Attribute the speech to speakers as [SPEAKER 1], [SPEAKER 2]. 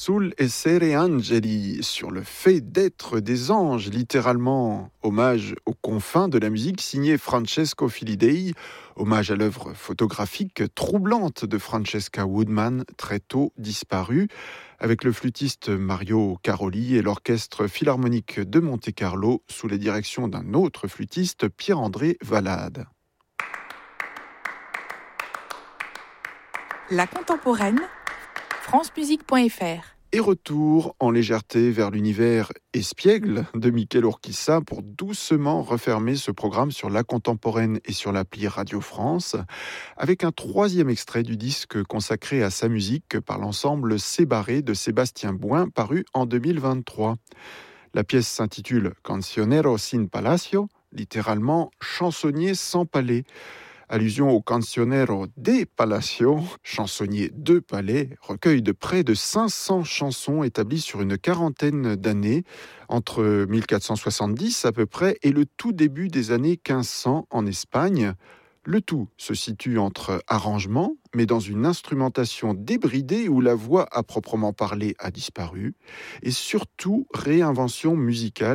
[SPEAKER 1] Sul essere angeli, sur le fait d'être des anges, littéralement. Hommage aux confins de la musique, signé Francesco Filidei. Hommage à l'œuvre photographique troublante de Francesca Woodman, très tôt disparue, avec le flûtiste Mario Caroli et l'orchestre philharmonique de Monte-Carlo, sous la direction d'un autre flûtiste, Pierre-André Valade.
[SPEAKER 2] La contemporaine, francemusique.fr.
[SPEAKER 1] Et retour en légèreté vers l'univers espiègle de Michel Urquiza pour doucement refermer ce programme sur la contemporaine et sur l'appli Radio France, avec un troisième extrait du disque consacré à sa musique par l'ensemble Sébarré de Sébastien Bouin, paru en 2023. La pièce s'intitule Cancionero sin Palacio, littéralement chansonnier sans palais. Allusion au Cancionero de Palacio, chansonnier de palais, recueil de près de 500 chansons établies sur une quarantaine d'années, entre 1470 à peu près et le tout début des années 1500 en Espagne. Le tout se situe entre arrangements, mais dans une instrumentation débridée où la voix à proprement parler a disparu, et surtout réinvention musicale